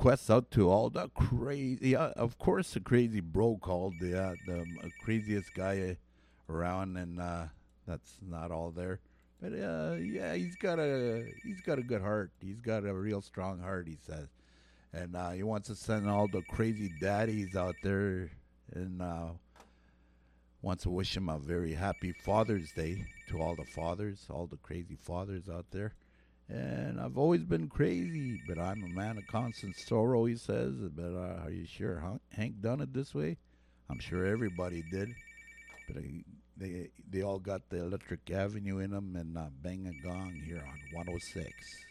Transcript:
request out to all the crazy, of course, the crazy bro called the craziest guy around, and that's not all there. But yeah, he's got a good heart. He's got a real strong heart. He says, and he wants to send all the crazy daddies out there, and wants to wish him a very happy Father's Day to all the fathers, all the crazy fathers out there. And I've always been crazy, but I'm a man of constant sorrow, he says. But are you sure Hank done it this way? I'm sure everybody did. But they all got the Electric Avenue in them, and bang a gong here on 106.